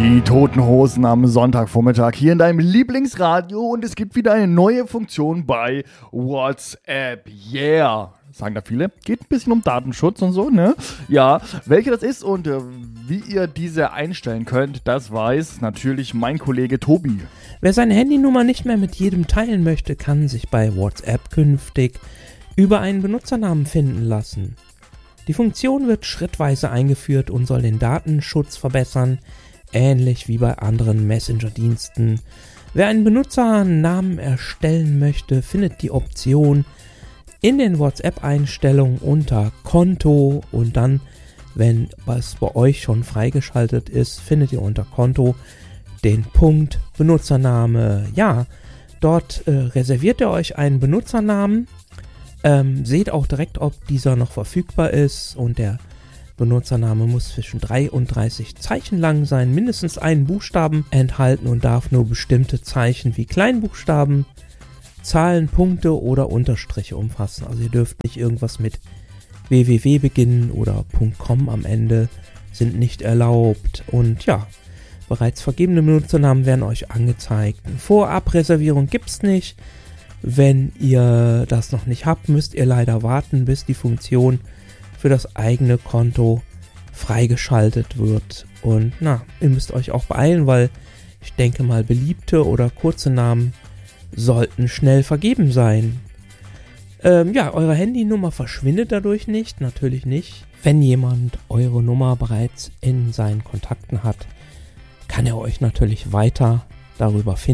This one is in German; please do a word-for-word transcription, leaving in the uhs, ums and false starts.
Die Toten Hosen am Sonntagvormittag hier in deinem Lieblingsradio und es gibt wieder eine neue Funktion bei WhatsApp. Yeah! Sagen da viele. Geht ein bisschen um Datenschutz und so, ne? Ja, welche das ist und äh, wie ihr diese einstellen könnt, das weiß natürlich mein Kollege Tobi. Wer seine Handynummer nicht mehr mit jedem teilen möchte, kann sich bei WhatsApp künftig über einen Benutzernamen finden lassen. Die Funktion wird schrittweise eingeführt und soll den Datenschutz verbessern, ähnlich wie bei anderen Messenger-Diensten. Wer einen Benutzernamen erstellen möchte, findet die Option in den WhatsApp-Einstellungen unter Konto und dann, wenn was bei euch schon freigeschaltet ist, findet ihr unter Konto den Punkt Benutzername. Ja, dort äh, reserviert ihr euch einen Benutzernamen, ähm, seht auch direkt, ob dieser noch verfügbar ist und der Benutzername muss zwischen dreiunddreißig Zeichen lang sein, mindestens einen Buchstaben enthalten und darf nur bestimmte Zeichen wie Kleinbuchstaben, Zahlen, Punkte oder Unterstriche umfassen. Also ihr dürft nicht irgendwas mit www beginnen oder .com am Ende, sind nicht erlaubt. Und ja, bereits vergebene Benutzernamen werden euch angezeigt. Vorabreservierung gibt's nicht. Wenn ihr das noch nicht habt, müsst ihr leider warten, bis die Funktion für das eigene Konto freigeschaltet wird. Und na, ihr müsst euch auch beeilen, weil ich denke mal, beliebte oder kurze Namen sollten schnell vergeben sein. Ähm, ja, eure Handynummer verschwindet dadurch nicht, natürlich nicht. Wenn jemand eure Nummer bereits in seinen Kontakten hat, kann er euch natürlich weiter darüber finden.